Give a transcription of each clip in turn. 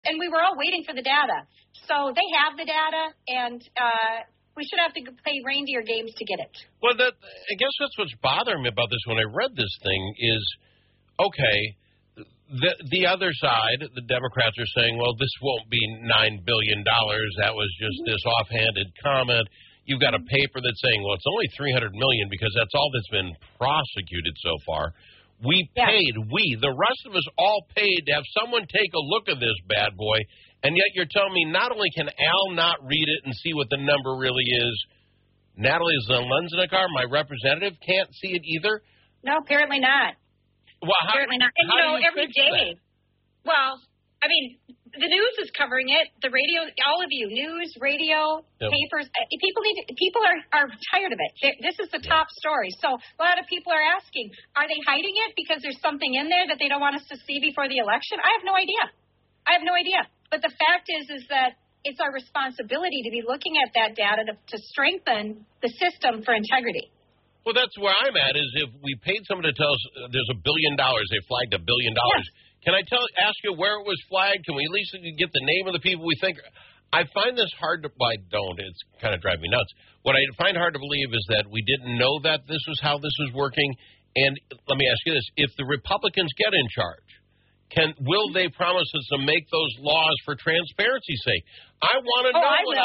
And we were all waiting for the data. So they have the data, and we should have to play reindeer games to get it. Well, I guess that's what's bothering me about this when I read this thing is, okay, the other side, the Democrats are saying, well, this won't be $9 billion. That was just this offhanded comment. You've got a paper that's saying, well, it's only $300 million because that's all that's been prosecuted so far. The rest of us all paid to have someone take a look at this bad boy, and yet you're telling me not only can Al not read it and see what the number really is, Natalie Zelensnikar, my representative, can't see it either? No, apparently not. Well, apparently not. And, every day. That? Well, I mean, the news is covering it. The radio, all of you, news, radio, papers. People are tired of it. This is the top story. So a lot of people are asking, are they hiding it because there's something in there that they don't want us to see before the election? I have no idea. But the fact is that it's our responsibility to be looking at that data to strengthen the system for integrity. Well, that's where I'm at, is if we paid someone to tell us there's $1 billion, they flagged $1 billion. Yes. Can I ask you where it was flagged? Can we at least get the name of the people we think? I find this hard to, well, I don't. It's kind of driving me nuts. What I find hard to believe is that we didn't know that this was how this was working. And let me ask you this. If the Republicans get in charge, will they promise us to make those laws for transparency's sake? I want to know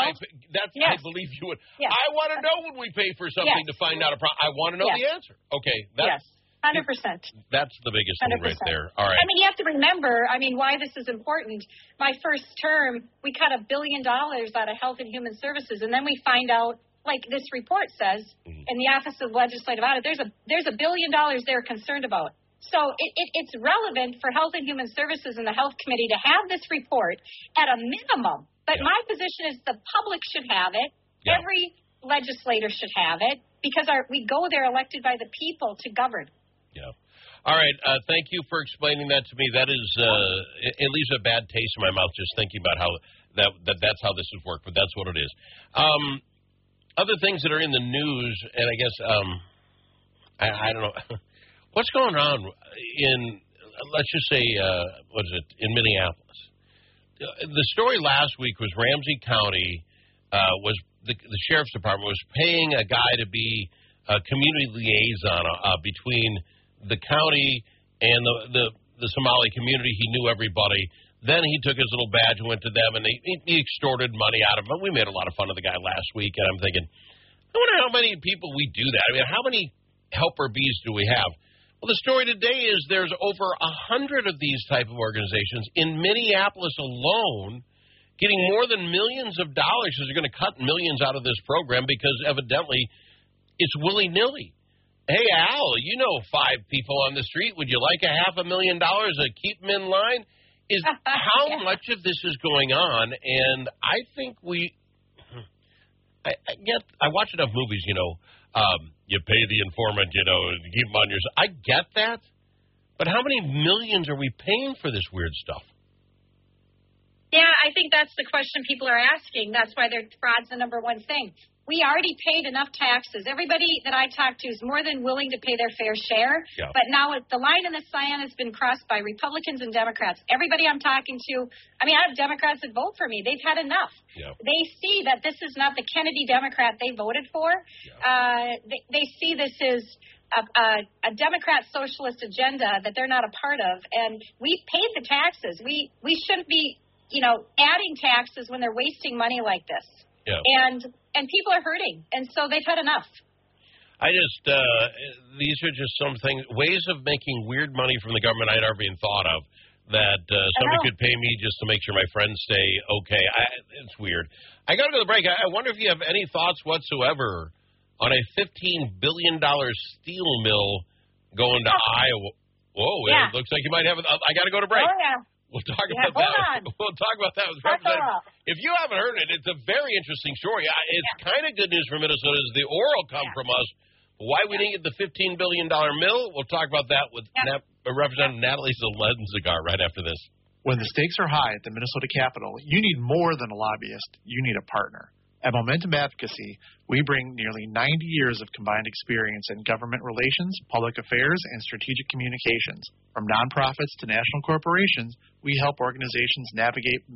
I believe you would. Yes. I want to know when we pay for something to find out a problem. I want to know the answer. Okay. Yes. 100%. That's the biggest thing right there. All right. I mean, you have to remember, why this is important. My first term, we cut $1 billion out of Health and Human Services, and then we find out, like this report says, in the Office of Legislative Audit, there's $1 billion they're concerned about. So it's relevant for Health and Human Services and the Health Committee to have this report at a minimum. But my position is the public should have it. Yeah. Every legislator should have it because we go there elected by the people to govern. Yeah. All right. Thank you for explaining that to me. That is at least a bad taste in my mouth just thinking about how that's how this has worked, but that's what it is. Other things that are in the news, and I guess I don't know. What's going on in, let's just say, in Minneapolis? The story last week was Ramsey County the Sheriff's Department was paying a guy to be a community liaison between the county and the Somali community. He knew everybody. Then he took his little badge and went to them, and he extorted money out of them. We made a lot of fun of the guy last week, and I'm thinking, I wonder how many people we do that. I mean, how many helper bees do we have? Well, the story today is there's over 100 of these type of organizations in Minneapolis alone getting more than millions of dollars because they're going to cut millions out of this program because evidently it's willy-nilly. Hey, Al, you know 5 people on the street. Would you like $500,000 to keep them in line? Is how much of this is going on? And I think I watch enough movies, you pay the informant, to keep them on your side. I get that. But how many millions are we paying for this weird stuff? Yeah, I think that's the question people are asking. That's why fraud's the number one thing. We already paid enough taxes. Everybody that I talk to is more than willing to pay their fair share. Yeah. But now the line in the sand has been crossed by Republicans and Democrats. Everybody I'm talking to, I have Democrats that vote for me. They've had enough. Yeah. They see that this is not the Kennedy Democrat they voted for. Yeah. They see this as a Democrat socialist agenda that they're not a part of. And we paid the taxes. We shouldn't be, adding taxes when they're wasting money like this. Yeah. And people are hurting, and so they've had enough. These are just some things, ways of making weird money from the government I'd never even thought of, that somebody could pay me just to make sure my friends stay okay. It's weird. I got to go to the break. I wonder if you have any thoughts whatsoever on a $15 billion steel mill going to Iowa. Whoa, yeah. It looks like you might have I got to go to break. Oh, yeah. We'll talk about that. We'll talk about that with Representative. If you haven't heard it, it's a very interesting story. It's kind of good news for Minnesota. Is the oil will come from us. Why we didn't get the $15 billion mill? We'll talk about that with Representative Natalie Zelensnikar right after this. When the stakes are high at the Minnesota Capitol, you need more than a lobbyist. You need a partner. At Momentum Advocacy, we bring nearly 90 years of combined experience in government relations, public affairs, and strategic communications. From nonprofits to national corporations, we help organizations navigate